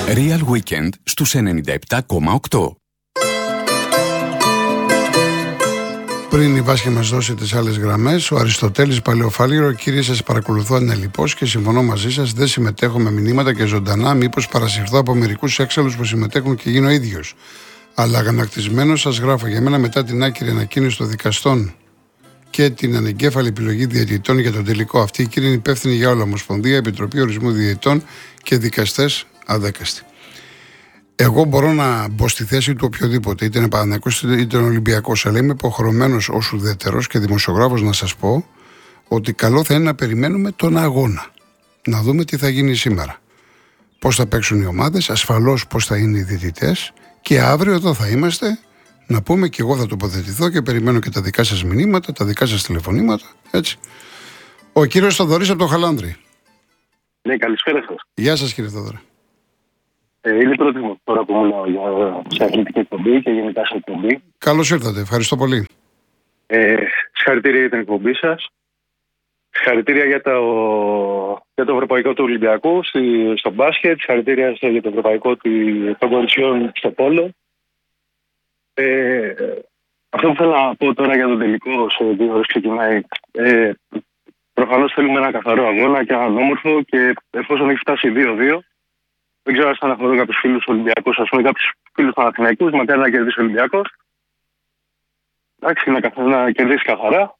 Real Weekend στους 97,8. Πριν η Βάσια μας δώσει τις άλλες γραμμές, ο Αριστοτέλης Παλαιοφάλιρο, κύριε, σας παρακολουθώ ανελιπώς και συμφωνώ μαζί σας. Δεν συμμετέχω με μηνύματα και ζωντανά, μήπως παρασυρθώ από μερικούς έξαλλους που συμμετέχουν και γίνω ίδιος. Αλλά αγανακτισμένος σας γράφω. Για μένα, μετά την άκυρη ανακοίνωση των δικαστών και την ανεγκέφαλη επιλογή διαιτητών για τον τελικό, αυτή η κύριοι είναι υπεύθυνη για όλα. Ομοσπονδία, Επιτροπή Ορισμού Διαιτητών και δικαστές αδέκαστοι. Εγώ μπορώ να μπω στη θέση του οποιοδήποτε, είτε είναι Παναθηναϊκός είτε είναι Ολυμπιακός, αλλά είμαι υποχρεωμένος ως ουδέτερος και δημοσιογράφος να σας πω ότι καλό θα είναι να περιμένουμε τον αγώνα. Να δούμε τι θα γίνει σήμερα. Πώς θα παίξουν οι ομάδες, ασφαλώς πώς θα είναι οι διαιτητές, και αύριο εδώ θα είμαστε να πούμε, και εγώ θα τοποθετηθώ και περιμένω και τα δικά σας μηνύματα, τα δικά σας τηλεφωνήματα. Έτσι. Ο κύριος Θοδωρής από το Χαλάνδρη. Ναι, καλησπέρα σας. Γεια σας, κύριε Θοδωρή. Είναι η πρώτη μου φορά που μιλάω σε αθλητική εκπομπή και γενικά σε εκπομπή. Καλώς ήρθατε, ευχαριστώ πολύ. Συγχαρητήρια για την εκπομπή σας. Συγχαρητήρια για το ευρωπαϊκό του Ολυμπιακού στο μπάσκετ. Συγχαρητήρια για το ευρωπαϊκό των κοριτσιών στο πόλο. Αυτό που θέλω να πω τώρα για τον τελικό, σε 2 ώρες ξεκινάει. Προφανώς θέλουμε ένα καθαρό αγώνα και έναν όμορφο, και εφόσον έχει φτάσει 2-2, δεν ξέρω αν στεναχωρώ κάποιους φίλους Ολυμπιακούς, ας πούμε κάποιους φίλους Παναθηναϊκούς, μακάρι να κερδίσει ο Ολυμπιακός. Εντάξει, να κερδίσει καθαρά.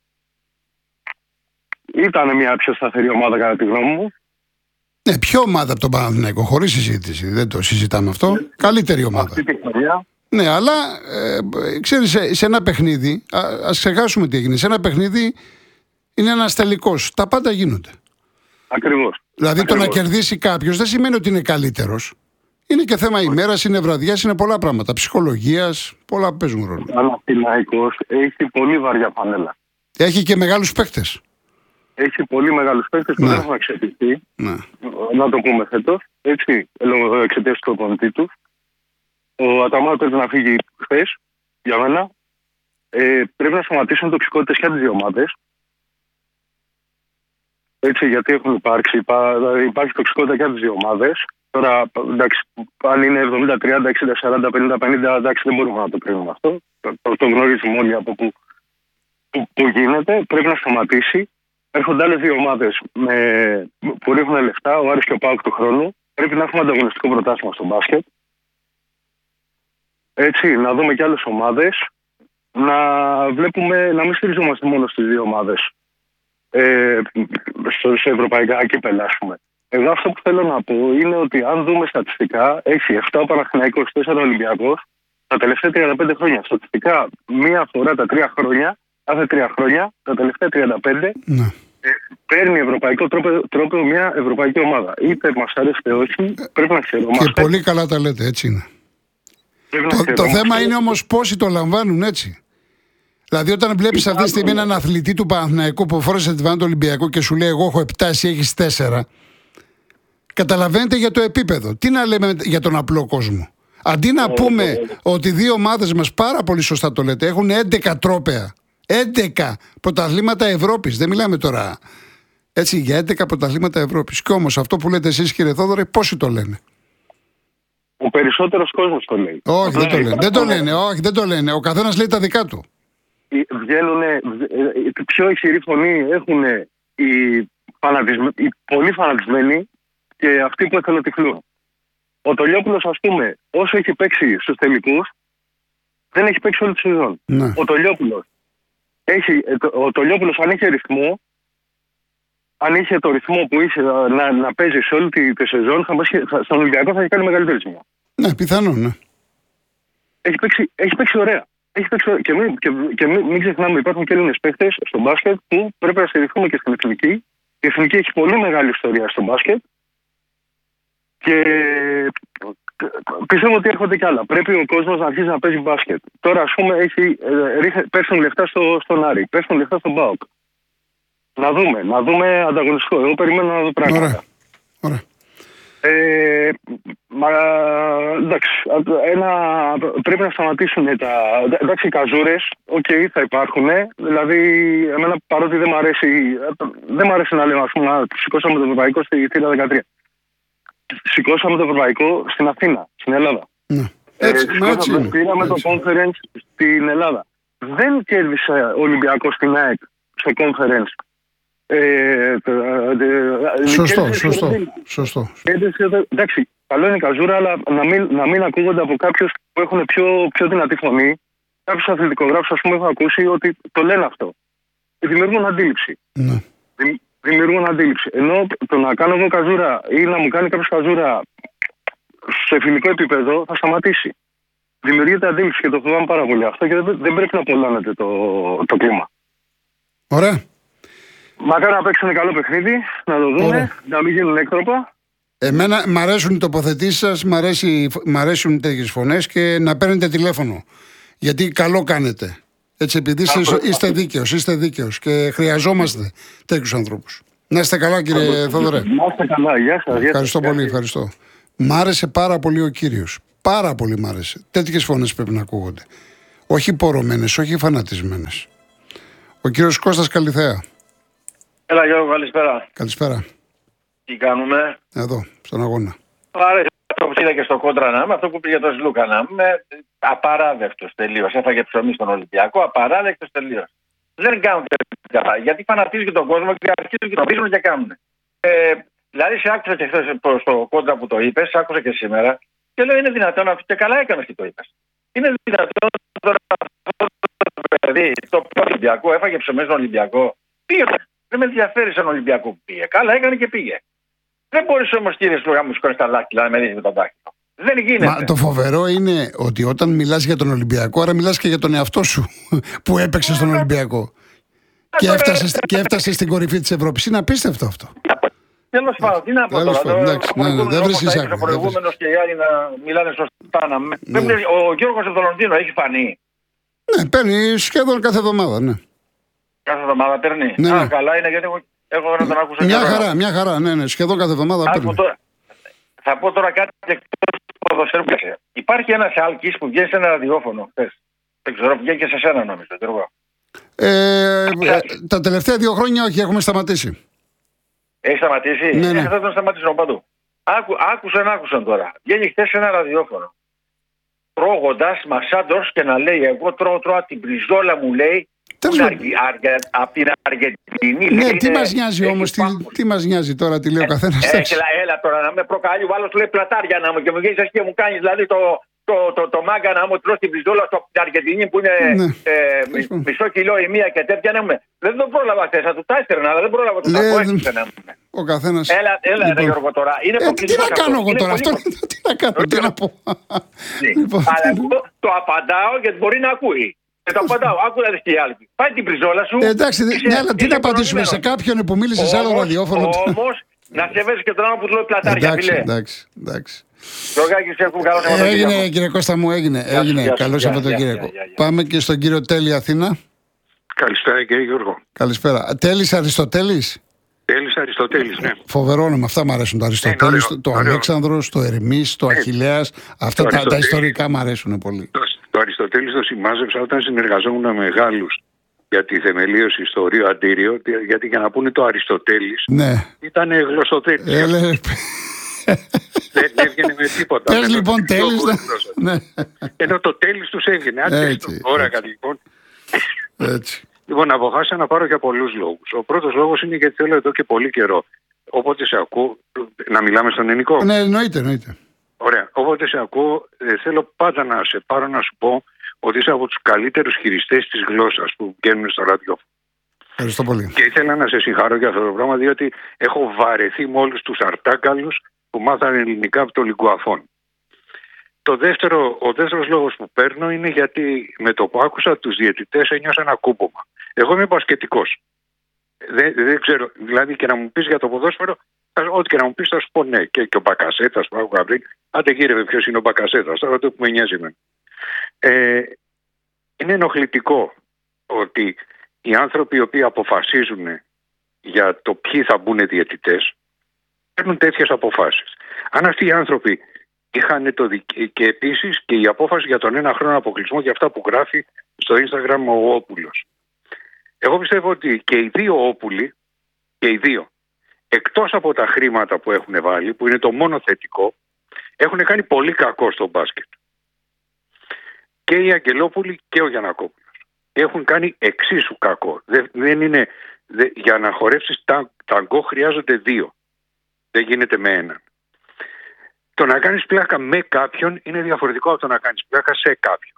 Ήταν μια πιο σταθερή ομάδα κατά τη γνώμη μου. Ναι, ποια ομάδα από τον Παναθηναϊκό, χωρίς συζήτηση, δεν το συζητάμε αυτό. Καλύτερη ομάδα. Αυτή τη χρονιά. Ναι, αλλά ξέρεις, σε ένα παιχνίδι, ας ξεχάσουμε τι έγινε. Σε ένα παιχνίδι είναι ένας τελικός. Τα πάντα γίνονται. Ακριβώς. Δηλαδή το να κερδίσει κάποιος δεν σημαίνει ότι είναι καλύτερος. Είναι και θέμα ημέρας, είναι βραδιάς, είναι πολλά πράγματα. Ψυχολογίας, πολλά που παίζουν ρόλο. Ο Παναθηναϊκός έχει πολύ βαριά φανέλα. Έχει και μεγάλους παίκτες. Έχει πολύ μεγάλους παίκτες που δεν έχουν εξελιχθεί. Ναι. Να το πούμε φέτος. Έτσι, εξαιτίας του προπονητή του. Ο Αταμάν πρέπει να φύγει χθες, για μένα. Πρέπει να σταματήσουν τοξικότητες και από τις δύο ομάδες. Έτσι, γιατί έχουν υπάρξει. Υπάρχει τοξικότητα και από τις δύο ομάδες. Τώρα, εντάξει, αν είναι 70-30, 60-40, 50-50, εντάξει, δεν μπορούμε να το κρίνουμε αυτό. Το γνωρίζουμε όλοι από που γίνεται. Πρέπει να σταματήσει. Έρχονται άλλες δύο ομάδες που ρίχνουν λεφτά, ο Άρης και ο ΠΑΟΚ του χρόνου. Πρέπει να έχουμε ανταγωνιστικό πρωτάθλημα στο μπάσκετ. Έτσι, να δούμε και άλλες ομάδες. Να μην στηριζόμαστε μόνο στις δύο ομάδες. Σε ευρωπαϊκά κύπελα, ας πούμε. Εγώ αυτό που θέλω να πω είναι ότι αν δούμε στατιστικά, έχει 7 ο Παναθηναϊκός, 4 ο Ολυμπιακός τα τελευταία 35 χρόνια. Στατιστικά, μία φορά τα 3 χρόνια, κάθε 3 χρόνια, τα τελευταία 35, Ναι. Παίρνει ευρωπαϊκό τρόπο μια ευρωπαϊκή ομάδα. Είτε μας αρέσει είτε όχι, πρέπει να χαιρόμαστε. Και πολύ καλά τα λέτε, έτσι είναι. Το θέμα είναι όμως πόσοι το λαμβάνουν έτσι. Δηλαδή, όταν βλέπεις αυτή τη στιγμή έναν αθλητή του Παναθηναϊκού που φόρεσε τη βάντα του Ολυμπιακού και σου λέει: εγώ έχω 7, εσύ έχεις 4, καταλαβαίνετε για το επίπεδο. Τι να λέμε για τον απλό κόσμο. Αντί να πούμε ότι δύο ομάδες μας, πάρα πολύ σωστά το λέτε, έχουν 11 τρόπαια. 11 πρωταθλήματα Ευρώπης. Δεν μιλάμε τώρα έτσι για 11 πρωταθλήματα Ευρώπης. Και όμως αυτό που λέτε εσείς, κύριε Θόδωρε, πόσοι το λένε? Ο περισσότερος κόσμος το λέει. Όχι, δεν το λένε. Δεν το λένε. Ο καθένας λέει τα δικά του. Πιο ισχυρή φωνή έχουν οι πολύ φανατισμένοι και αυτοί που εθελοτυφλούν. Ο Τολιόπουλος, ας πούμε, όσο έχει παίξει στους τελικούς, δεν έχει παίξει όλη τη σεζόν. Ναι. Ο Τολιόπουλος, αν είχε ρυθμό, αν είχε το ρυθμό που είχε να παίζει σε όλη τη σεζόν, στον Ολυμπιακό θα είχε κάνει μεγαλύτερη ζημιά. Ναι, πιθανόν, ναι. Έχει παίξει ωραία. Και μην ξεχνάμε, υπάρχουν και Έλληνες παίκτες στο μπάσκετ που πρέπει να στηριχθούμε και στην εθνική. Η εθνική έχει πολύ μεγάλη ιστορία στο μπάσκετ και πιστεύω ότι έρχονται κι άλλα. Πρέπει ο κόσμος να αρχίσει να παίζει μπάσκετ. Τώρα, ας πούμε, πέφτουν λεφτά στον Άρη, πέφτουν λεφτά στον ΠΑΟΚ. Να δούμε ανταγωνιστικό. Εγώ περιμένω να δω πράγματα. Ωραία. Εντάξει, πρέπει να σταματήσουν εντάξει, οι καζούρες, θα υπάρχουν. Δηλαδή, εμένα παρότι δεν μ' αρέσει να λέω, ας πούμε, να σηκώσαμε το ευρωπαϊκό στη θύρα 13. σηκώσαμε το ευρωπαϊκό στην Αθήνα, στην Ελλάδα. Ναι. Έτσι είναι. Πήραμε το conference στην Ελλάδα. Δεν κέρδισε ο Ολυμπιακός στην ΑΕΚ στο conference. Σωστό. Εντάξει, καλό είναι η καζούρα, αλλά να μην ακούγονται από κάποιους που έχουν πιο δυνατή φωνή. Κάποιους αθλητικογράφους, ας πούμε, έχω ακούσει ότι το λένε αυτό. Δημιουργούν αντίληψη. Ναι. Δημιουργούν αντίληψη. Ενώ το να κάνω εγώ καζούρα ή να μου κάνει κάποιος καζούρα σε φιλικό επίπεδο θα σταματήσει. Δημιουργείται αντίληψη και το φοβάμαι πάρα πολύ αυτό και δεν πρέπει να πολλάνεται το κλίμα. Ωραία. Μακάρι να παίξουν καλό παιχνίδι, να το δούμε, να μην γίνουν έκτροπα. Εμένα μ' αρέσουν οι τοποθετήσεις σας, μ' αρέσουν τέτοιες φωνές και να παίρνετε τηλέφωνο. Γιατί καλό κάνετε. Έτσι, επειδή είστε δίκαιος και χρειαζόμαστε τέτοιους ανθρώπους. Να είστε καλά, κύριε Θόδωρε. Να είστε καλά, γεια σας. Ευχαριστώ πολύ, ευχαριστώ. Μ' άρεσε πάρα πολύ ο κύριος. Πάρα πολύ μ' άρεσε. Τέτοιες φωνές πρέπει να ακούγονται. Όχι πορωμένες, όχι φανατισμένες. Ο κύριος Κώστας Καλιθέα. Έλα Γιώργο, καλησπέρα. Καλησπέρα. Τι κάνουμε? Εδώ, στον αγώνα. Άρεσε αυτό που είδα και στο κόντρα να είμαι, αυτό που πήγε το Σλούκα να είμαι. Απαράδεκτος τελείως. Έφαγε ψωμί στον Ολυμπιακό, απαράδεκτος τελείως. Δεν κάνουν καλά. Γιατί φανατίζουν και τον κόσμο και αρχίζουν και τον πείσουν και κάνουν. Δηλαδή, σε άκουσα και χθες στο κόντρα που το είπες, άκουσα και σήμερα και λέω: είναι δυνατόν αυτό, και καλά έκανες και το είπες. Είναι δυνατόν τώρα αυτό το παιδί, το Ολυμπιακό, έφαγε ψωμί στον Ολυμπιακό. Πήγε. Δεν με ενδιαφέρει σαν Ολυμπιακό που πήγε. Καλά έκανε και πήγε. Δεν μπορείς όμως, κύριε Σλούκα, να μου σηκώνεις τα δάχτυλα να με δεις με τον δάχτυλο. Δεν γίνεται. Μα το φοβερό είναι ότι όταν μιλάς για τον Ολυμπιακό, άρα μιλάς και για τον εαυτό σου που έπαιξε στον Ολυμπιακό. Και έφτασε στην κορυφή της Ευρώπης. Είναι απίστευτο αυτό. Τέλος πάντων, τι να πω τώρα. Δεν βρίσκεις άκρη. Ο προηγούμενος και οι άλλοι να μιλάνε σωστά. Ο Γιώργος από το Λονδίνο έχει φανεί. Ναι, παίρνει σχεδόν κάθε εβδομάδα, ναι. Κάθε εβδομάδα παίρνει. Ναι, ναι. Καλά είναι, γιατί εγώ να τον άκουσα. Μια χαρά, ναι, σχεδόν κάθε εβδομάδα παίρνει. Θα πω τώρα κάτι εκτός ποδοσφαίρου. Υπάρχει ένας Άλκης που βγαίνει σε ένα ραδιόφωνο χθες. Δεν ξέρω, βγαίνει και σε σένα νομίζω. Τα τελευταία 2 χρόνια όχι, έχουμε σταματήσει. Έχει σταματήσει? Ναι. Θα τον σταματήσω παντού. Άκουσαν τώρα. Βγαίνει χθες σε ένα ραδιόφωνο. Τρώγοντας μασάντος και να λέει: εγώ τρώω την μπριζόλα μου, λέει. Από την Αργεντινή. Ναι, τι μας νοιάζει όμως, τι μας νοιάζει τώρα, τι λέει ο καθένας. Έλα τώρα να με προκαλεί, ο άλλος λέει πλατάρια να μου και μου βγαίνεις εσύ και μου κάνεις δηλαδή το μάγκα να μου τρως την μπριζόλα από την Αργεντινή που είναι μισό κιλό η μία και τέτοια να μου. Δεν τον πρόλαβα χθες, θα του τα έσταιρνα, αλλά δεν πρόλαβα το κακό. Ο καθένας. Έλα Γιώργο τώρα. Τι να κάνω εγώ τώρα, αυτό τι να κάνω, τι να πω. Αλλά το απαντάω γιατί μπορεί να ακούει. Και το απαντάω, άκου να δεις τι άλλη. Πάει την πριζόλα σου. Εντάξει, τι να απαντήσουμε σε κάποιον που μίλησε σε άλλο ραδιόφωνο. Όμως, να σέβεσαι και τον άλλο που του λέει πλατάρια. Εντάξει. Έγινε κύριε Κώστα μου, έγινε. Καλό Σαββατοκύριακο. Πάμε και στον κύριο Τέλη Αθήνα. Καλησπέρα κύριε Γιώργο. Καλησπέρα. Τέλης Αριστοτέλης. Τέλης Αριστοτέλης, ναι. Φοβερό όνομα, αυτά μου αρέσουν. Το Αριστοτέλης, το Αλέξανδρος, το Ερμής, το Αχιλλέας. Αυτά τα ιστορικά μου αρέσουν πολύ. Το Αριστοτέλης το σημάζεψα όταν συνεργαζόμουν με Γάλλους για τη θεμελίωση στο Ρίο Αντίριο, γιατί για να πούνε το Αριστοτέλης ήταν γλωσσοτέλης. Δεν έβγαινε με τίποτα. Πες λοιπόν Τέλης. Ενώ το Τέλης τους έβγαινε. Ωραία λοιπόν. Έτσι. Λοιπόν, αποφάσισα να πάρω για πολλούς λόγους. Ο πρώτος λόγος είναι γιατί θέλω εδώ και πολύ καιρό. Όποτε σε ακούω, να μιλάμε στον ελληνικό. Ναι, εννοείται. Ωραία. Όποτε σε ακούω, θέλω πάντα να σε πάρω να σου πω ότι είσαι από τους καλύτερους χειριστές της γλώσσας που βγαίνουν στο ραδιόφωνο. Ευχαριστώ πολύ. Και ήθελα να σε συγχαρώ για αυτό το πράγμα, διότι έχω βαρεθεί με όλους τους αρτάκαλους που μάθανε ελληνικά από το Λιγκουαφών. Ο δεύτερος λόγος που παίρνω είναι γιατί με το που άκουσα τους διαιτητές ένιωσα ένα κούμπομα. Εγώ είμαι μπασκετικός. Δεν ξέρω, δηλαδή και να μου πεις για το ποδόσφαιρο, ό,τι και να μου πεις θα σου πω ναι. Και ο Μπακασέτας που άκουγα πριν, άντε γύρευε ποιος είναι ο Μπακασέτας, τώρα το που με νοιάζει εμένα. Είναι ενοχλητικό ότι οι άνθρωποι οι οποίοι αποφασίζουν για το ποιοι θα μπουν διαιτητές παίρνουν τέτοιες αποφάσεις. Αν αυτοί οι άνθρωποι είχαν και επίσης και η απόφαση για τον 1 χρόνο αποκλεισμό για αυτά που γράφει στο Instagram ο Όπουλος. Εγώ πιστεύω ότι και οι δύο Όπουλοι, και οι δύο, εκτός από τα χρήματα που έχουν βάλει, που είναι το μόνο θετικό, έχουν κάνει πολύ κακό στο μπάσκετ. Και οι Αγγελόπουλοι και ο Γιαννακόπουλος. Έχουν κάνει εξίσου κακό. Δεν είναι, για να χορέψεις ταγκό χρειάζονται 2. Δεν γίνεται με έναν. Το να κάνεις πλάκα με κάποιον είναι διαφορετικό από το να κάνεις πλάκα σε κάποιον.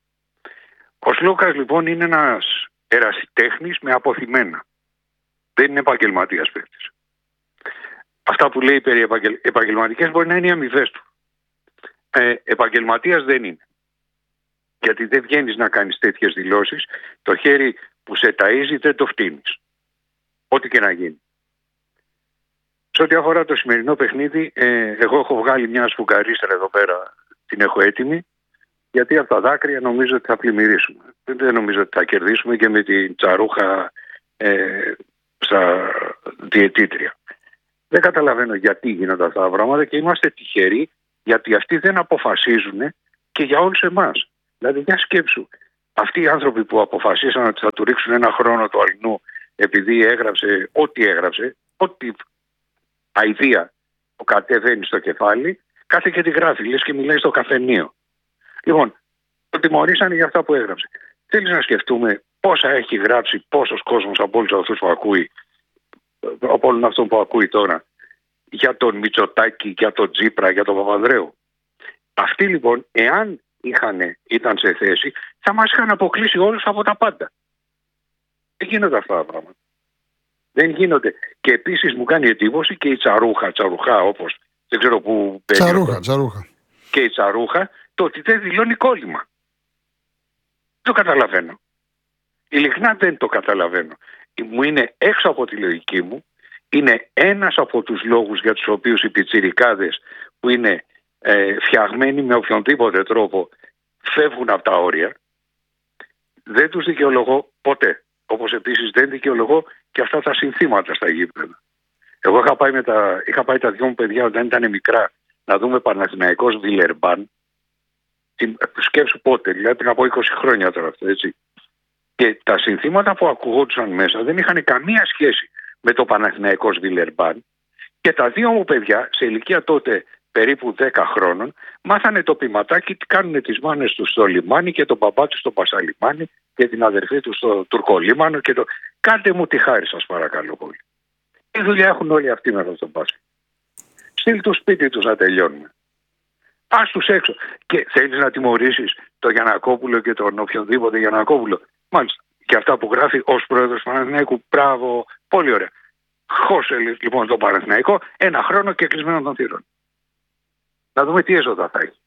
Ο Σλούκας λοιπόν είναι ένας ερασιτέχνης με αποθυμένα. Δεν είναι επαγγελματίας παίκτης. Αυτά που λέει περί επαγγελματικές μπορεί να είναι οι αμοιβές του. Επαγγελματίας δεν είναι. Γιατί δεν βγαίνεις να κάνεις τέτοιες δηλώσεις. Το χέρι που σε ταΐζει δεν το φτύνεις. Ό,τι και να γίνει. Σε ό,τι αφορά το σημερινό παιχνίδι, εγώ έχω βγάλει μια σφουγγαρίστρα εδώ πέρα, την έχω έτοιμη, γιατί από τα δάκρυα νομίζω ότι θα πλημμυρίσουμε. Δεν νομίζω ότι θα κερδίσουμε και με την τσαρούχα στα διαιτήτρια. Δεν καταλαβαίνω γιατί γίνονται αυτά τα πράγματα και είμαστε τυχεροί γιατί αυτοί δεν αποφασίζουν και για όλους εμάς. Δηλαδή, για σκέψου, αυτοί οι άνθρωποι που αποφασίσαν ότι θα του ρίξουν 1 χρόνο του Αλνού επειδή έγραψε ό,τι αηδία που κατεβαίνει στο κεφάλι, κάθε και τη γράφει, λες και μιλάει στο καφενείο. Λοιπόν, το τιμωρήσανε για αυτά που έγραψε. Θέλεις να σκεφτούμε πόσα έχει γράψει, πόσος κόσμος από όλους αυτούς που ακούει, από όλων αυτών που ακούει τώρα, για τον Μητσοτάκη, για τον Τσίπρα, για τον Παπανδρέου. Αυτοί λοιπόν, εάν ήταν σε θέση, θα μας είχαν αποκλείσει όλους από τα πάντα. Δεν γίνονται αυτά τα πράγματα. Δεν γίνονται. Και επίσης μου κάνει εντύπωση και η τσαρουχά όπως δεν ξέρω πού παίρνει. Τσαρούχα. Και η τσαρούχα, το ότι δεν δηλώνει κόλλημα. Δεν το καταλαβαίνω. Ειλικρινά δεν το καταλαβαίνω. Μου είναι έξω από τη λογική μου. Είναι ένας από τους λόγους για τους οποίους οι πιτσιρικάδες που είναι φτιαγμένοι με οποιονδήποτε τρόπο φεύγουν από τα όρια. Δεν τους δικαιολογώ ποτέ. Όπως επίσης δεν δικαιολογώ και αυτά τα συνθήματα στα γήπεδα. Εγώ είχα πάει τα δυο μου παιδιά όταν ήταν μικρά να δούμε Παναθηναϊκός Βιλερμπάν. Σκέψου πότε, δηλαδή πριν από 20 χρόνια τώρα αυτό, έτσι. Και τα συνθήματα που ακουγόντουσαν μέσα δεν είχαν καμία σχέση με το Παναθηναϊκός Βιλερμπάν. Και τα δύο μου παιδιά σε ηλικία τότε περίπου 10 χρόνων μάθανε το ποιηματάκι τι κάνουν τις μάνες τους στο λιμάνι και τον μπαμπά τους στο Πασαλιμάνι και την αδερφή τους στο Τουρκολίμανο και το... Κάντε μου τη χάρη σας παρακαλώ πολύ. Τι δουλειά έχουν όλοι αυτοί μέσα στο μπάσκετ. Στείλ του σπίτι τους να τελειώνουμε. Ας τους έξω. Και θέλεις να τιμωρήσεις τον Γιαννακόπουλο και τον οποιονδήποτε Γιαννακόπουλο. Μάλιστα. Και αυτά που γράφει ως πρόεδρος του Παναθηναϊκού. Μπράβο. Πολύ ωραία. Χώσε λοιπόν τον Παναθηναϊκό 1 χρόνο και κλεισμένο των θύρων. Να δούμε τι έσοδα θα έχει.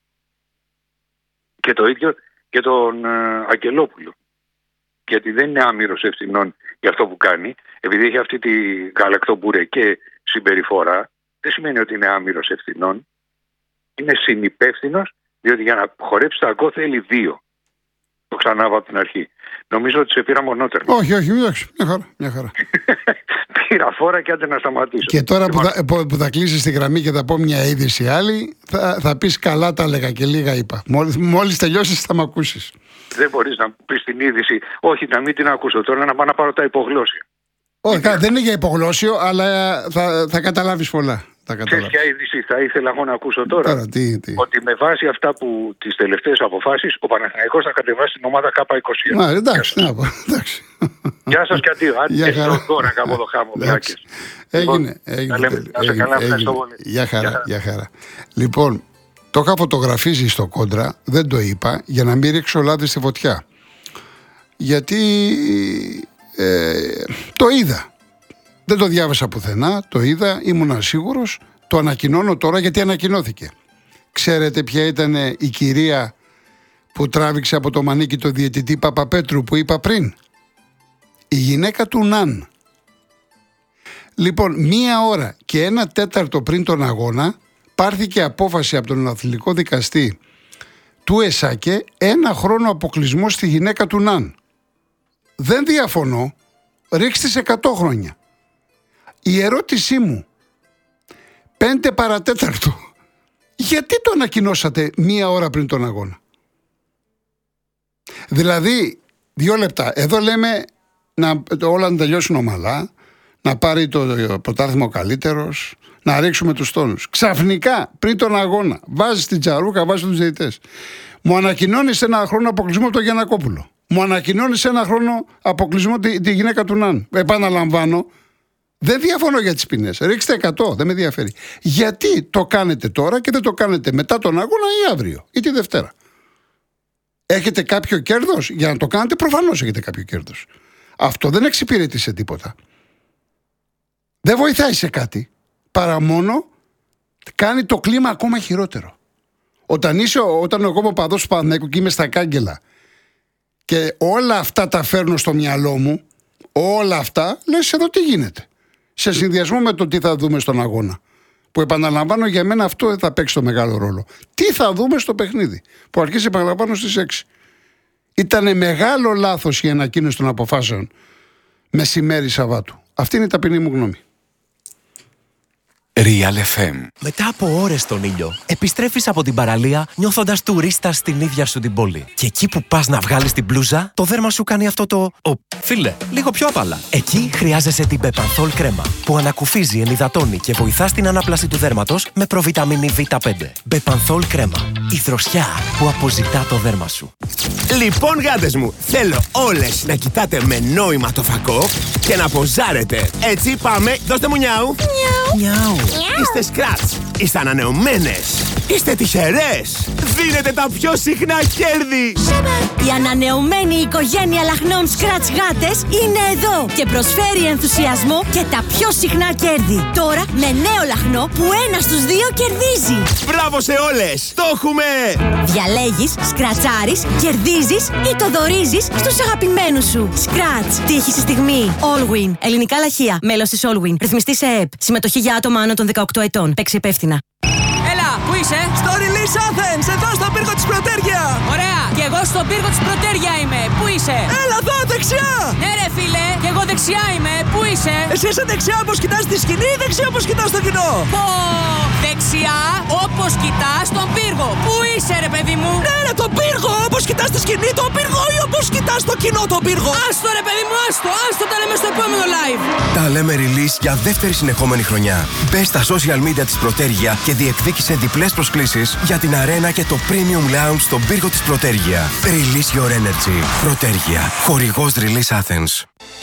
Και το ίδιο και τον Αγγελόπουλο. Γιατί δεν είναι άμυρος ευθυνών για αυτό που κάνει. Επειδή έχει αυτή τη γαλακτομπουρεκέ συμπεριφορά, δεν σημαίνει ότι είναι άμυρος ευθυνών. Είναι συνυπεύθυνος, διότι για να χορέψει τα γκολ θέλει 2. Το ξανάβα από την αρχή. Νομίζω ότι σε πήρα μονότερμα. Όχι, εντάξει, μια χαρά. Πήρα φόρα και άντε να σταματήσω. Και τώρα που θα κλείσεις τη γραμμή και θα πω μια είδηση άλλη, θα πεις καλά τα έλεγα και λίγα είπα. Μόλις τελειώσεις θα με ακούσεις. Δεν μπορείς να πεις την είδηση, όχι να μην την ακούσω τώρα, να πάω να πάρω τα υπογλώσια. Όχι, δεν είναι για υπογλώσιο, αλλά θα καταλάβεις πολλά. Ξέρεις ποια είδηση θα ήθελα εγώ να ακούσω τώρα. Ότι με βάση αυτά που τις τελευταίες αποφάσεις ο Παναθηναϊκός θα κατεβάσει την ομάδα K20. Εντάξει. Γεια σας και αντίο. Άντε τώρα κάπου εδώ χάμω. Έγινε. Γεια χαρά. Λοιπόν, το είχα φωτογραφίσει στο κόντρα, δεν το είπα, για να μην ρίξω λάδι στη φωτιά. Γιατί το είδα. Δεν το διάβασα πουθενά, το είδα, ήμουν σίγουρος, το ανακοινώνω τώρα γιατί ανακοινώθηκε. Ξέρετε ποια ήταν η κυρία που τράβηξε από το μανίκι το διαιτητή Παπαπέτρου που είπα πριν? Η γυναίκα του Ναν. Λοιπόν, 1 ώρα και 1/4 πριν τον αγώνα πάρθηκε απόφαση από τον αθλητικό δικαστή του ΕΣΑΚΕ 1 χρόνο αποκλεισμό στη γυναίκα του Ναν. Δεν διαφωνώ, ρίξτε σε 100 χρόνια. Η ερώτησή μου, 5 παρατέταρτο, γιατί το ανακοινώσατε 1 ώρα πριν τον αγώνα? Δηλαδή, 2 λεπτά, εδώ λέμε όλα να τελειώσουν ομαλά, να πάρει το πρωτάθλημα ο καλύτερος, να ρίξουμε τους τόνους. Ξαφνικά, πριν τον αγώνα, βάζει την τζαρούκα, βάζει τους διαιτητές. Μου ανακοινώνει ένα χρόνο αποκλεισμό από τον Γιαννακόπουλο. Μου ανακοινώνει ένα χρόνο αποκλεισμό τη γυναίκα του Ναν. Επαναλαμβάνω, δεν διαφωνώ για τις ποινές. Ρίξτε 100, δεν με ενδιαφέρει. Γιατί το κάνετε τώρα και δεν το κάνετε μετά τον αγώνα ή αύριο ή τη Δευτέρα? Έχετε κάποιο κέρδος? Για να το κάνετε, προφανώς έχετε κάποιο κέρδος. Αυτό δεν εξυπηρετεί τίποτα. Δεν βοηθάει σε κάτι. Παρά μόνο κάνει το κλίμα ακόμα χειρότερο. Όταν εγώ είμαι παδός του Παναθηναϊκού και είμαι στα κάγκελα και όλα αυτά τα φέρνω στο μυαλό μου, όλα αυτά, λες εδώ τι γίνεται. Σε συνδυασμό με το τι θα δούμε στον αγώνα. Που επαναλαμβάνω, για μένα αυτό θα παίξει το μεγάλο ρόλο. Τι θα δούμε στο παιχνίδι, που αρχίζει επαναλαμβάνω στις 6. Ήτανε μεγάλο λάθος η ανακοίνωση των αποφάσεων μεσημέρι Σαββάτου. Αυτή είναι η ταπεινή μου γνώμη. Real FM. Μετά από ώρες στον ήλιο, επιστρέφεις από την παραλία νιώθοντας τουρίστας στην ίδια σου την πόλη. Και εκεί που πας να βγάλεις την μπλούζα, το δέρμα σου κάνει αυτό το φίλε, λίγο πιο απαλά. Εκεί χρειάζεσαι την Bepanthol κρέμα, που ανακουφίζει, ενυδατώνει και βοηθά στην ανάπλαση του δέρματος με προβιταμίνη Β5. Bepanthol κρέμα. Η δροσιά που αποζητά το δέρμα σου. Λοιπόν, γάτες μου, θέλω όλες να κοιτάτε με νόημα το φακό και να ποζάρετε. Έτσι, πάμε, δώστε μου νιάου. Νιάου. Είστε σκράτς, είστε ανανεωμένες, είστε τυχερές, δίνετε τα πιο συχνά κέρδη. Η ανανεωμένη οικογένεια λαχνών Scratch γάτες είναι εδώ και προσφέρει ενθουσιασμό και τα πιο συχνά κέρδη. Τώρα με νέο λαχνό που 1 στους 2 κερδίζει. Μπράβο σε όλες, το έχουμε! Διαλέγεις, σκρατσάρεις, κερδίζεις ή το δωρίζεις στους αγαπημένους σου. Scratch, τύχη στη στιγμή. Allwin, ελληνικά λαχεία, μέλος της Allwin, ρυθμιστή σε ΕΕΠ. Συμμετοχή για άτομα άνω των 18 ετών. Παίξει υπεύθυνα. Έλα, πού είσαι? Στο Release Athens, εδώ στον πύργο της Πρωτέρια. Ωραία, και εγώ στον πύργο της Πρωτέρια είμαι. Πού είσαι? Έλα εδώ, δεξιά. Ναι ρε φίλε, και εγώ δεξιά είμαι. Πού είσαι? Εσύ είσαι δεξιά όπως κοιτάς τη σκηνή ή δεξιά όπως κοιτάς το κοινό? Πω, δεξιά όπως κοιτάς τον πύργο. Πού είσαι ρε παιδί μου? Ναι ρε, τον πύργο, όπως κοιτάς τη σκηνή τον πύργο ή όπως κοιτάς το κοινό τον πύργο? Άστο ρε παιδί μου, άστο τα λέμε στο επόμενο live. Τα λέμε Release για δεύτερη συνεχόμενη χρονιά. Μπες στα social media της Πρωτέρια και διεκδίκησε διπλές προσκλήσεις για την αρένα και το Premium Lounge στον πύργο της Πρωτέρια. Release your energy. Πρωτέρια. Χορηγός Release Athens.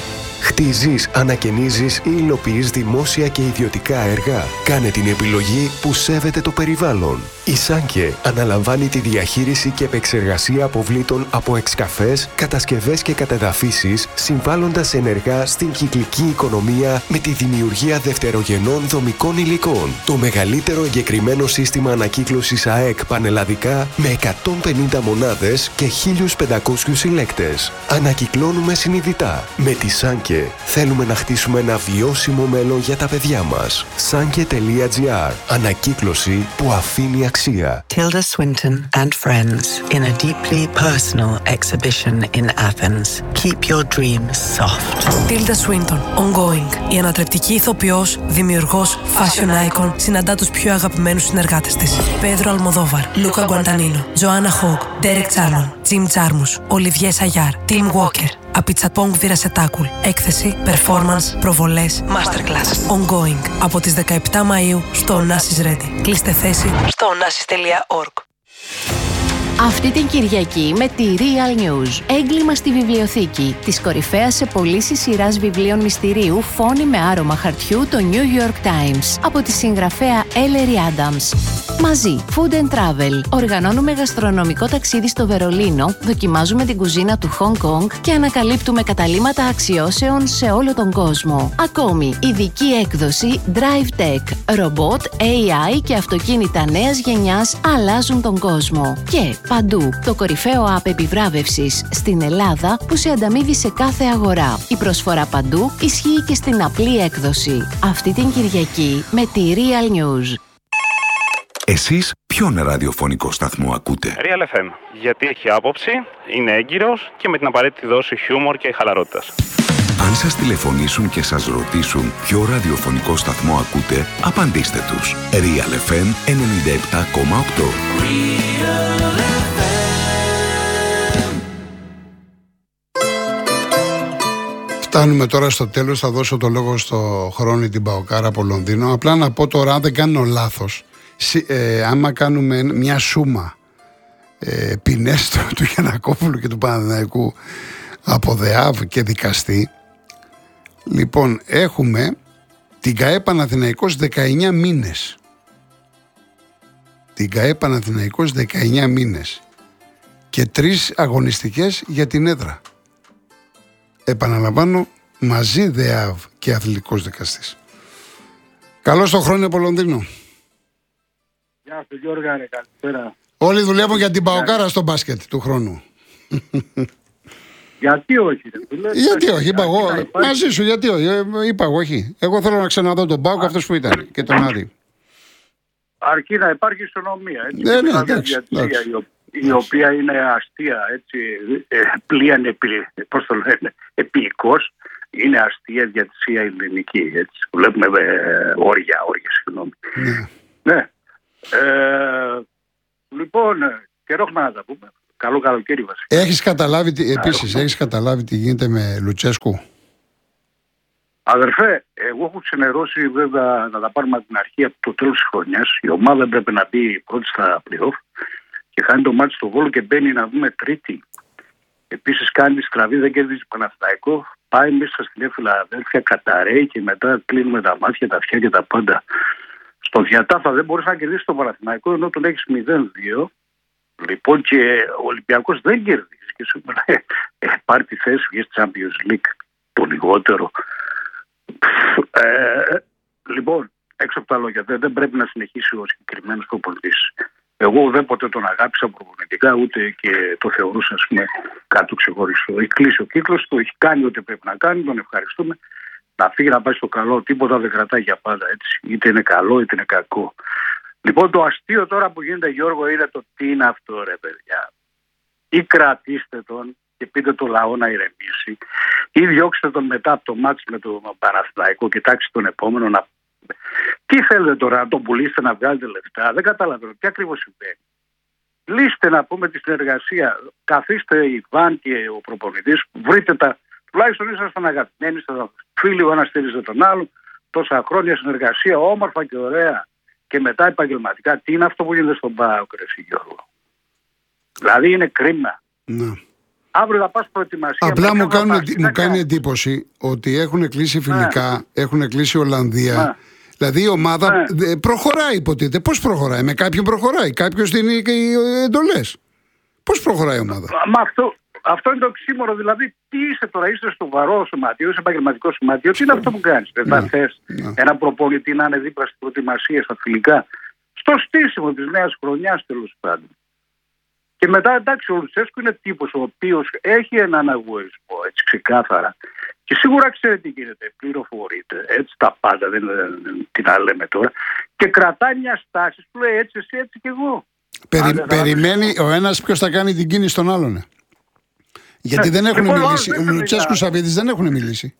Χτίζεις, ανακαινίζεις ή υλοποιείς δημόσια και ιδιωτικά έργα. Κάνε την επιλογή που σέβεται το περιβάλλον. Η Σάνκε αναλαμβάνει τη διαχείριση και επεξεργασία αποβλήτων από εξκαφές, κατασκευές και κατεδαφίσεις, συμβάλλοντας ενεργά στην κυκλική οικονομία με τη δημιουργία δευτερογενών δομικών υλικών. Το μεγαλύτερο εγκεκριμένο σύστημα ανακύκλωσης ΑΕΚ πανελλαδικά με 150 μονάδες και 1.500 συλλέκτες. Ανακυκλώνουμε συνειδητά. Με τη Σάνκε θέλουμε να χτίσουμε ένα βιώσιμο μέλλον για τα παιδιά μας. Sanke.gr. Ανακύκλωση που αφήνει αξία. Tilda Swinton and friends in a deeply personal exhibition in Athens. Keep your dreams soft. Tilda Swinton, ongoing. Η ανατρεπτική ηθοποιός, δημιουργός, fashion icon, συναντά τους πιο αγαπημένους συνεργάτες της. Πέδρο Αλμοδόβαρ, Λούκα Γκουαντανίνο, Τζοάννα Χόγκ, Ντέρεκ Τσάρμον, Τζιμ Τζάρμους, Ολιβιέ Σαγιάρ, Τιμ Walker. Απιτσαπόγκ Βιρασετάκουλ. Έκθεση, performance, προβολές, masterclass. Ongoing. Από τις 17 Μαΐου στο Onassis Ready. Κλείστε θέση στο onassis.org. Αυτή την Κυριακή με τη Real News. Έγκλημα στη βιβλιοθήκη. Της κορυφαίας σε πωλήσεις σειράς βιβλίων μυστηρίου Φόνοι με άρωμα χαρτιού, το New York Times. Από τη συγγραφέα Ellery Adams. Μαζί, Food and Travel. Οργανώνουμε γαστρονομικό ταξίδι στο Βερολίνο, δοκιμάζουμε την κουζίνα του Hong Kong και ανακαλύπτουμε καταλύματα αξιώσεων σε όλο τον κόσμο. Ακόμη, ειδική έκδοση Drive Tech. Ρομπότ, AI και αυτοκίνητα νέας γενιάς αλλάζουν τον κόσμο. Και παντού, το κορυφαίο app επιβράβευσης στην Ελλάδα που σε ανταμείβει σε κάθε αγορά. Η προσφορά παντού ισχύει και στην απλή έκδοση. Αυτή την Κυριακή με τη Real News. Εσείς ποιον ραδιοφωνικό σταθμό ακούτε? Real FM. Γιατί έχει άποψη, είναι έγκυρος και με την απαραίτητη δόση χιούμορ και χαλαρότητας. Αν σας τηλεφωνήσουν και σας ρωτήσουν ποιο ραδιοφωνικό σταθμό ακούτε, απαντήστε τους. Real FM 97,8. Φτάνουμε τώρα στο τέλος, θα δώσω το λόγο στο Χρόνη την Παοκάρα από Λονδίνο. Απλά να πω τώρα, αν δεν κάνω λάθος, άμα κάνουμε μια σούμα ποινές του Γιαννακόπουλου και του Παναθηναϊκού από ΔΕΑΒ και δικαστή, λοιπόν, έχουμε την ΚΑΕ Παναθηναϊκός 19 μήνες. Την ΚΑΕ Παναθηναϊκός 19 μήνες και 3 αγωνιστικές για την έδρα. Επαναλαμβάνω, μαζί ΔΕΑΒ και αθλητικός δικαστής. Καλώς το Χρόνιο από Λονδίνο. Γεια σου Γιώργα, καλησπέρα. Όλοι δουλεύουν για την Παοκάρα στο μπάσκετ του χρόνου. Γιατί όχι, γιατί όχι, είπα εγώ. Μαζί σου, γιατί όχι. Είπα εγώ όχι. Εγώ θέλω να ξαναδώ τον Πάοκ, αυτός που ήταν και τον Άρη. Αρκεί να υπάρχει ισονομία. Η οποία είναι αστεία, έτσι, πλοίαν επίοικος, είναι αστεία για τη Σία Ελληνική. Έτσι. Βλέπουμε όρια, συγγνώμη. Ναι. Λοιπόν, καιρό έχουμε να τα πούμε. Καλό καλοκαίρι βασικά. Έχεις καταλάβει τι γίνεται με Λουτσέσκου? Αδερφέ, εγώ έχω ξενερώσει βέβαια να τα πάρουμε από την αρχή, από το τέλος της χρονιάς. Η ομάδα έπρεπε να μπει πρώτη στα play-off και χάνει το μάτι στο Βόλο και μπαίνει να δούμε τρίτη. Επίσης κάνει στραβή, δεν κερδίζει Παναθηναϊκό. Πάει μέσα στην Νέα Φιλαδέλφια, καταραίει και μετά κλείνουμε τα μάτια, τα αυτιά και τα πάντα. Στο διατάφα δεν μπορείς να κερδίσεις τον Παναθηναϊκό ενώ τον έχεις 0-2. Λοιπόν, και ο Ολυμπιακός δεν κερδίζει. Και σου πάρει τη θέση για Champions League το λιγότερο. Λοιπόν, έξω από τα λόγια, δεν πρέπει να συνεχίσει ο συγκεκριμένος προπονητής. Εγώ ουδέποτε τον αγάπησα προπονητικά, ούτε και το θεωρούσα, ας πούμε, κάτι ξεχωριστό. Έχει κλείσει ο κύκλος του, έχει κάνει ό,τι πρέπει να κάνει, τον ευχαριστούμε. Να φύγει να πάει στο καλό, τίποτα δεν κρατάει για πάντα, έτσι. Είτε είναι καλό είτε είναι κακό. Λοιπόν, το αστείο τώρα που γίνεται, Γιώργο, είναι το τι είναι αυτό, ρε παιδιά. Ή κρατήστε τον και πείτε το λαό να ηρεμήσει, ή διώξτε τον μετά από το μάτς με τον Παναθηναϊκό, κοιτάξτε τον επόμενο να. Τι θέλετε τώρα, να τον πουλήσετε, να βγάλετε λεφτά? Δεν καταλαβαίνω τι ακριβώς συμβαίνει. Λύστε, να πούμε, τη συνεργασία. Καθίστε η Βαν και ο προπονητής, βρείτε τα. Τουλάχιστον ήσασταν αγαπημένοι, φίλοι, ο ένας στήριζε τον άλλον. Τόσα χρόνια συνεργασία, όμορφα και ωραία. Και μετά επαγγελματικά, τι είναι αυτό που γίνεται στον ΠΑΟΚ, ρε Γιώργο? Δηλαδή είναι κρίμα. Ναι. Αύριο θα πας προετοιμασία. Απλά μου κάνει εντύπωση ότι έχουν κλείσει φιλικά, έχουν κλείσει Ολλανδία. Δηλαδή η ομάδα προχωράει, υποτίθεται. Πώς προχωράει? Με κάποιον προχωράει. Κάποιος δίνει εντολές. Πώς προχωράει η ομάδα? Αυτό είναι το οξύμορο. Δηλαδή, τι είσαι τώρα, είσαι στο βαρό σωματείο, είσαι επαγγελματικό σωματείο, τι είναι αυτό που κάνεις? Δεν θα θες ένα προπονητή να είναι δίπλα στην προετοιμασία, στα φιλικά, στο στήσιμο της νέας χρονιάς, τέλος πάντων. Και μετά, εντάξει, ο Λουτσέσκου είναι τύπος ο οποίος έχει έναν αγωισμό, έτσι ξεκάθαρα. Και σίγουρα ξέρει τι γίνεται, πληροφορείται, έτσι τα πάντα, δεν τι να λέμε τώρα. Και κρατάει μια στάση που λέει έτσι εσύ, έτσι κι εγώ. Περιμένει ο ένας ποιος θα κάνει την κίνηση στον άλλον. Γιατί δεν έχουν μιλήσει. Ο Λουτσέσκου Σαββίδης δεν έχουν μιλήσει.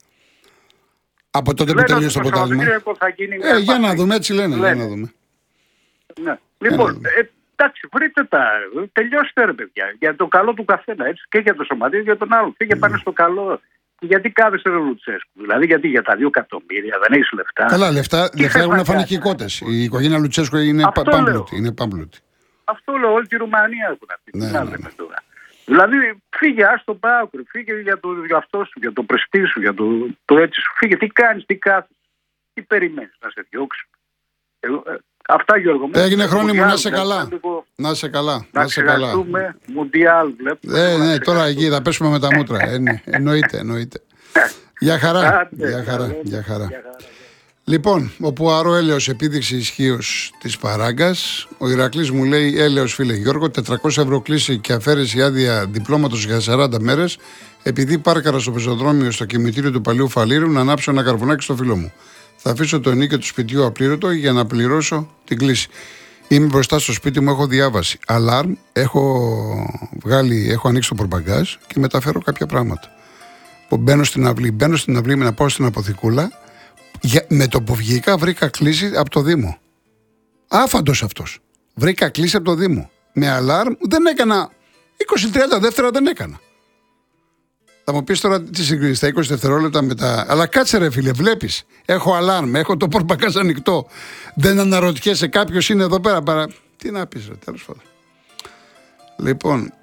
Από τότε που τελείωσε το πρωτάθλημα. Για να δούμε, έτσι λένε. Για να δούμε. Ναι. Λοιπόν, εντάξει, βρείτε τα. Τελειώστε, ρε παιδιά. Για το καλό του καθένα. Έτσι, και για το σωματείο και για τον άλλο. Φύγε πάνω στο καλό. Γιατί κάθεσαι ο Λουτσέσκου? Δηλαδή, γιατί για τα 2 εκατομμύρια δεν έχει λεφτά? Καλά, λεφτά έχουν φανικικότες. Η οικογένεια Λουτσέσκου είναι πάμπλουτη. Αυτό λέω, όλη τη Ρουμανία έχουν αυτή. Τι να λέμε τώρα. Δηλαδή, φύγε, άστο ΠΑΟΚ, φύγε για αυτό σου, για το πρεστί σου, για το έτσι σου. Φύγε, τι κάνεις, τι κάθεσαι, τι περιμένεις, να σε διώξουν? Αυτά, Γιώργο. Έγινε Χρόνη μου, να είσαι καλά. Να είσαι καλά. Να ξεχαστούμε, Μουντιάλ βλέπουμε. Ναι, τώρα εκεί θα πέσουμε με τα μούτρα. Εννοείται. Γεια χαρά. Γεια χαρά. Λοιπόν, ο Πουαρό έλεος επίδειξη ισχύως της παράγκας. Ο Ηρακλής μου λέει έλεος φίλε Γιώργο, 400 ευρώ κλίση και αφαίρεση άδεια διπλώματος για 40 μέρες επειδή πάρκαρα στο πεζοδρόμιο στο κημητήριο του Παλαιού Φαλήρου να ανάψω ένα καρβουνάκι στο φίλο μου. Θα αφήσω το ενίκιο του σπιτιού απλήρωτο για να πληρώσω την κλίση. Είμαι μπροστά στο σπίτι μου, έχω διάβαση. Αλάρμ, έχω ανοίξει το προπαγκάζ και μεταφέρω κάποια πράγματα. Μπαίνω στην αυλή με να πάω στην αποθηκούλα. Με το που βγήκα βρήκα κλίση από το Δήμο. Άφαντος αυτός. Βρήκα κλίση από το Δήμο. Με αλάρμ δεν έκανα. 20-30 δεύτερα δεν έκανα. Θα μου πεις τώρα τι συγκρίνεις, τα 20 δευτερόλεπτα μετά. Αλλά κάτσε ρε φίλε, βλέπεις. Έχω αλάρμ, έχω το πορπακάζ ανοιχτό. Δεν αναρωτιέσαι, κάποιος είναι εδώ πέρα. Τι να πεις, ρε, τέλος πάντων. Λοιπόν,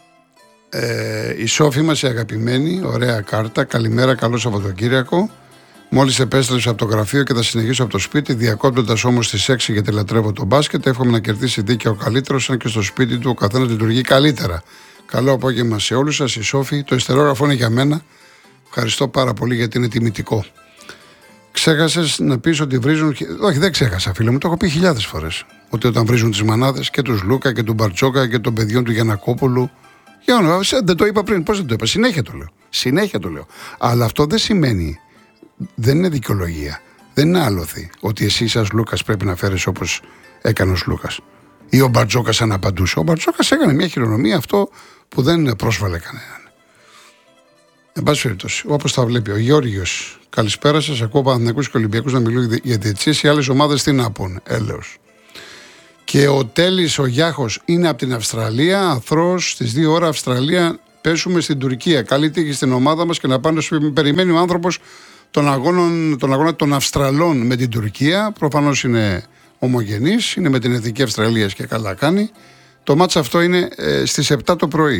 η Σόφη μας, η αγαπημένη, ωραία κάρτα. Καλημέρα, καλό Σαββατοκύριακο. Μόλις επέστρεψα από το γραφείο και θα συνεχίσω από το σπίτι, διακόπτοντας όμως στις 6 γιατί λατρεύω το μπάσκετ. Εύχομαι να κερδίσει δίκαια ο καλύτερος, αν και στο σπίτι του ο καθένας λειτουργεί καλύτερα. Καλό απόγευμα σε όλους σας. Η Σόφη, το ιστερόγραφο είναι για μένα. Ευχαριστώ πάρα πολύ γιατί είναι τιμητικό. Ξέχασες να πεις ότι βρίζουν. Όχι, δεν ξέχασα, φίλε μου, το έχω πει χιλιάδες φορές. Ότι όταν βρίζουν τις μανάδες και τους Λούκα και του Μπαρτσόκα και των παιδιών του Γιαννακόπουλου. Δεν το είπα πριν, πώς δεν το είπα. Συνέχεια το λέω. Αλλά αυτό δεν σημαίνει. Δεν είναι δικαιολογία. Δεν είναι άλοθη ότι εσύ, σαν Λούκας, πρέπει να φέρεις όπως έκανε ο Λούκας. Ή ο Μπαρτζόκας αν απαντούσε. Ο Μπαρτζόκας έκανε μια χειρονομία, αυτό που δεν πρόσβαλε κανέναν. Εν πάση περιπτώσει, όπως τα βλέπει ο Γιώργος, καλησπέρα σας. Ακούω Παναθηναϊκούς και Ολυμπιακούς να μιλούν για διαιτησίες. Οι άλλες ομάδες τι να πούν, έλεος. Και ο Τέλης, ο Γιάχος, είναι από την Αυστραλία. Αθρώος, στις 2 ώρα Αυστραλία, πέσουμε στην Τουρκία. Καλή τύχη στην ομάδα μας και να πάνε περιμένει ο άνθρωπος τον αγώνα των Αυστραλών με την Τουρκία. Προφανώς είναι ομογενής, είναι με την Εθνική Αυστραλίας και καλά κάνει. Το μάτς αυτό είναι στις 7 το πρωί.